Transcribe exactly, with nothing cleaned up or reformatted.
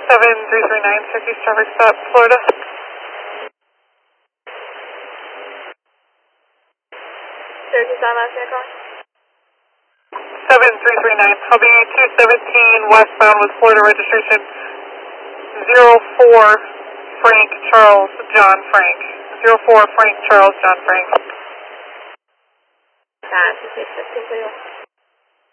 seven three three nine, Southeast traffic stop, Florida. Syracuse on last vehicle. seven three three nine, I'll be two seventeen westbound with Florida registration zero four Frank Charles John Frank. zero four Frank Charles John Frank. That's six fifteen for you.